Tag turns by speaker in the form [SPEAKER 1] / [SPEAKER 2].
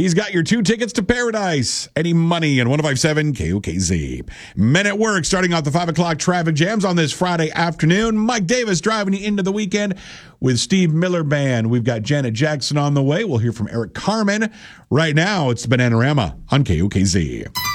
[SPEAKER 1] He's got your 2 tickets to paradise. Any money in 105.7 KOKZ. Men at Work starting off the 5 o'clock traffic jams on this Friday afternoon. Mike Davis driving you into the weekend with Steve Miller Band. We've got Janet Jackson on the way. We'll hear from Eric Carmen. Right now, it's the Bananarama on KOKZ.